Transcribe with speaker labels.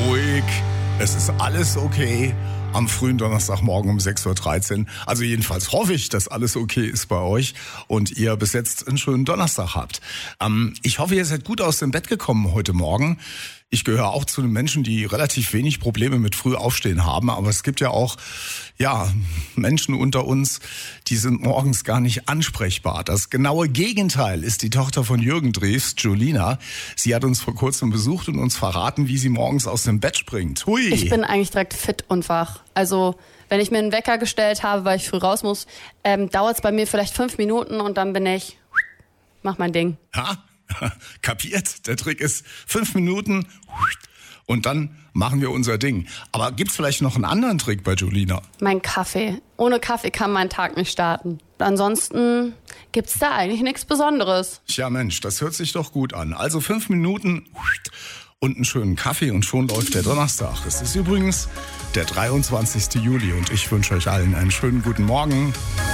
Speaker 1: ruhig, es ist alles okay. Am frühen Donnerstagmorgen um 6.13 Uhr. Also jedenfalls hoffe ich, dass alles okay ist bei euch und ihr bis jetzt einen schönen Donnerstag habt. Ich hoffe, ihr seid gut aus dem Bett gekommen heute Morgen. Ich gehöre auch zu den Menschen, die relativ wenig Probleme mit Frühaufstehen haben. Aber es gibt ja auch Menschen unter uns, die sind morgens gar nicht ansprechbar. Das genaue Gegenteil ist die Tochter von Jürgen Drews, Julina. Sie hat uns vor kurzem besucht und uns verraten, wie sie morgens aus dem Bett springt. Hui.
Speaker 2: Ich bin eigentlich direkt fit und wach. Also wenn ich mir einen Wecker gestellt habe, weil ich früh raus muss, dauert es bei mir vielleicht 5 Minuten und dann mach mein Ding.
Speaker 1: Ha? Kapiert? Der Trick ist 5 Minuten und dann machen wir unser Ding. Aber gibt's vielleicht noch einen anderen Trick bei Julina?
Speaker 2: Mein Kaffee. Ohne Kaffee kann mein Tag nicht starten. Ansonsten gibt's da eigentlich nichts Besonderes.
Speaker 1: Tja Mensch, das hört sich doch gut an. Also 5 Minuten und einen schönen Kaffee und schon läuft der Donnerstag. Es ist übrigens der 23. Juli und ich wünsche euch allen einen schönen guten Morgen.